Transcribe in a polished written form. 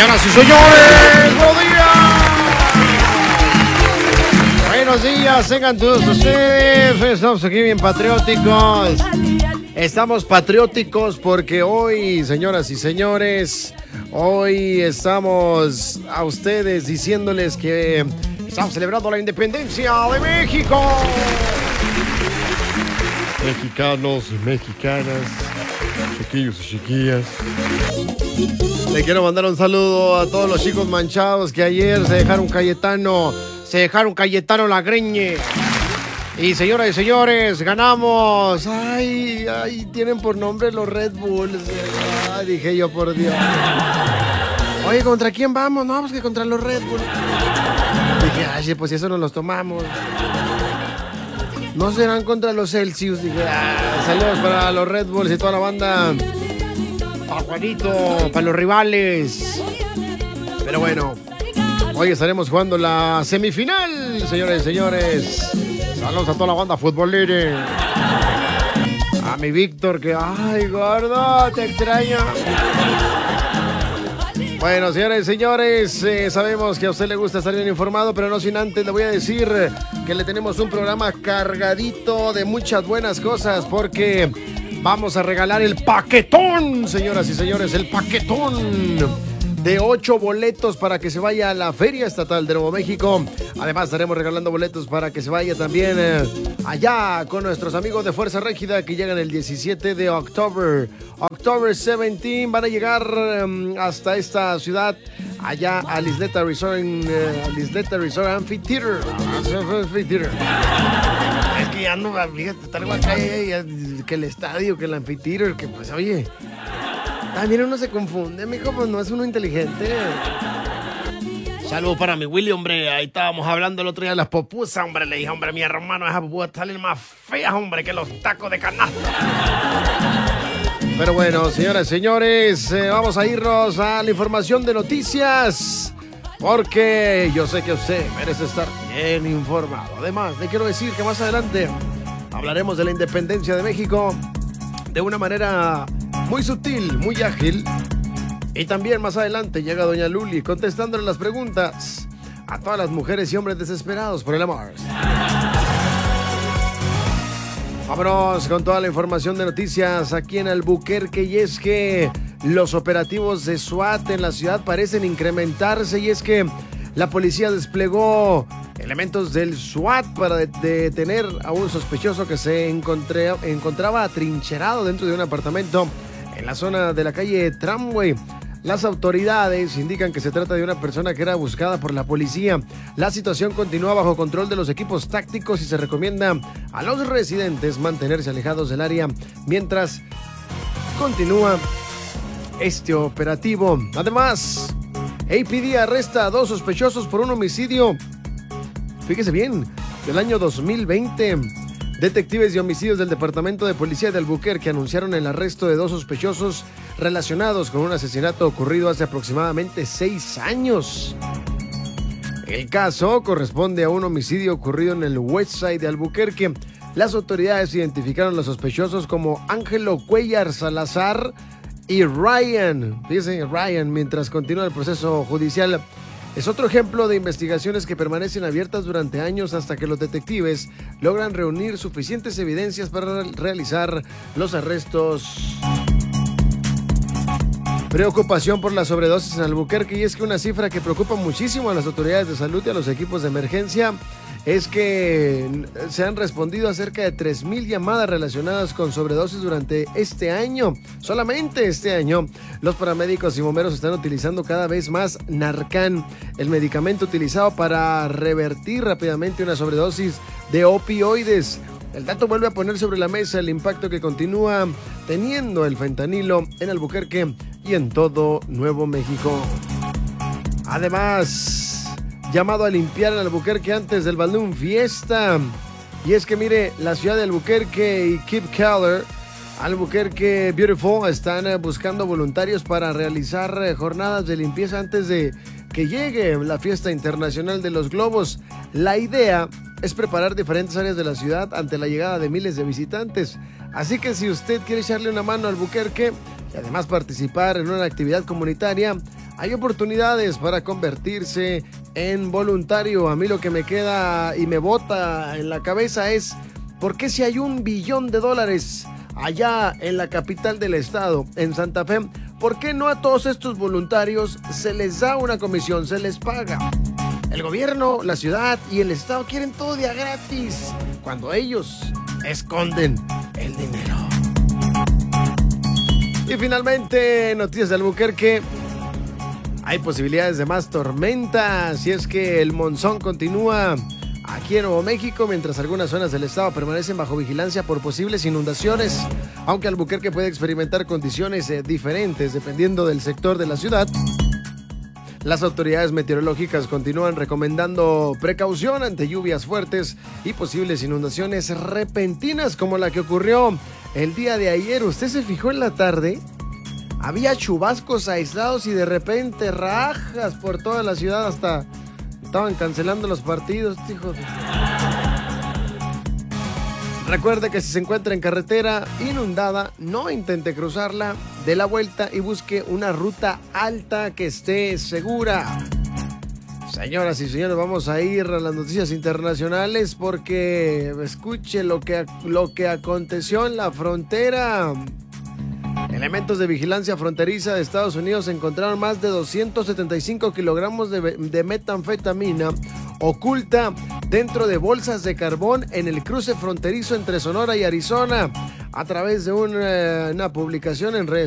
Señoras y señores, buenos días. Buenos días, tengan todos ustedes. Estamos aquí bien patrióticos. Estamos patrióticos porque hoy, señoras y señores, hoy estamos a ustedes diciéndoles que estamos celebrando la independencia de México. Mexicanos y mexicanas, chiquillos y chiquillas. Le quiero mandar un saludo a todos los chicos manchados que ayer se dejaron Cayetano la greñe. Y señoras y señores, ganamos. Ay, tienen por nombre los Red Bulls. Ay, dije yo, por Dios. Oye, ¿contra quién vamos? No, pues que contra los Red Bulls. Dije, ay, pues eso nos los tomamos. No serán contra los Celsius. Dije, saludos para los Red Bulls y toda la banda. Para Juanito, para los rivales. Pero bueno, hoy estaremos jugando la semifinal, señores y señores. Saludos a toda la banda futbolera. A mi Víctor, que ay, gordo, te extraño. Bueno, señores y señores, sabemos que a usted le gusta estar bien informado, pero no sin antes le voy a decir que le tenemos un programa cargadito de muchas buenas cosas, porque vamos a regalar el paquetón, señoras y señores, el paquetón de 8 boletos para que se vaya a la Feria Estatal de Nuevo México. Además estaremos regalando boletos para que se vaya también allá con nuestros amigos de Fuerza Régida que llegan el 17 de octubre. October 17 van a llegar hasta esta ciudad, allá a Isleta Resort, Amphitheater. Es que ya no, fíjate, tal igual que el estadio, que el Amphitheater, que pues oye, también uno se confunde, mijo, pues no es uno inteligente. Saludos para mi Willy, hombre. Ahí estábamos hablando el otro día de las popusas, hombre. Le dije, hombre, mi hermano, esas popusas salen más feas, hombre, que los tacos de canasta. Pero bueno, señoras y señores, vamos a irnos a la información de noticias, porque yo sé que usted merece estar bien informado. Además, le quiero decir que más adelante hablaremos de la independencia de México de una manera muy sutil, muy ágil. Y también más adelante llega doña Luli contestándole las preguntas a todas las mujeres y hombres desesperados por el amor. Vámonos con toda la información de noticias aquí en Albuquerque, y es que los operativos de SWAT en la ciudad parecen incrementarse, y es que la policía desplegó elementos del SWAT para detener a un sospechoso que se encontraba atrincherado dentro de un apartamento en la zona de la calle Tramway. Las autoridades indican que se trata de una persona que era buscada por la policía. La situación continúa bajo control de los equipos tácticos y se recomienda a los residentes mantenerse alejados del área mientras continúa este operativo. Además, APD arresta a 2 sospechosos por un homicidio, fíjese bien, del año 2020. Detectives de homicidios del Departamento de Policía de Albuquerque anunciaron el arresto de 2 sospechosos relacionados con un asesinato ocurrido hace aproximadamente 6 años. El caso corresponde a un homicidio ocurrido en el West Side de Albuquerque. Las autoridades identificaron a los sospechosos como Ángelo Cuellar Salazar y Ryan. Fíjense, Ryan, mientras continúa el proceso judicial. Es otro ejemplo de investigaciones que permanecen abiertas durante años hasta que los detectives logran reunir suficientes evidencias para realizar los arrestos. Preocupación por la sobredosis en Albuquerque, y es que una cifra que preocupa muchísimo a las autoridades de salud y a los equipos de emergencia es que se han respondido a cerca de 3,000 llamadas relacionadas con sobredosis durante este año. Solamente este año, los paramédicos y bomberos están utilizando cada vez más Narcan, el medicamento utilizado para revertir rápidamente una sobredosis de opioides. El dato vuelve a poner sobre la mesa el impacto que continúa teniendo el fentanilo en Albuquerque y en todo Nuevo México. Además, llamado a limpiar en Albuquerque antes del Balloon Fiesta. Y es que mire, la ciudad de Albuquerque y Keep Keller, Albuquerque Beautiful, están buscando voluntarios para realizar jornadas de limpieza antes de que llegue la fiesta internacional de los globos. La idea es preparar diferentes áreas de la ciudad ante la llegada de miles de visitantes. Así que si usted quiere echarle una mano a Albuquerque y además participar en una actividad comunitaria, hay oportunidades para convertirse en voluntario. A mí lo que me queda y me bota en la cabeza es, ¿por qué si hay $1 billón allá en la capital del estado, en Santa Fe, por qué no a todos estos voluntarios se les da una comisión, se les paga? El gobierno, la ciudad y el estado quieren todo día gratis, cuando ellos esconden el dinero. Y finalmente, noticias de Albuquerque. Hay posibilidades de más tormentas, y es que el monzón continúa aquí en Nuevo México, mientras algunas zonas del estado permanecen bajo vigilancia por posibles inundaciones. Aunque Albuquerque puede experimentar condiciones diferentes dependiendo del sector de la ciudad, las autoridades meteorológicas continúan recomendando precaución ante lluvias fuertes y posibles inundaciones repentinas como la que ocurrió el día de ayer. ¿Usted se fijó en la tarde? Había chubascos aislados y de repente rajas por toda la ciudad, hasta estaban cancelando los partidos, hijos. Recuerde que si se encuentra en carretera inundada, no intente cruzarla, dé la vuelta y busque una ruta alta que esté segura. Señoras y señores, vamos a ir a las noticias internacionales porque escuche lo que aconteció en la frontera. Elementos de vigilancia fronteriza de Estados Unidos encontraron más de 275 kilogramos de metanfetamina oculta dentro de bolsas de carbón en el cruce fronterizo entre Sonora y Arizona. A través de una publicación en redes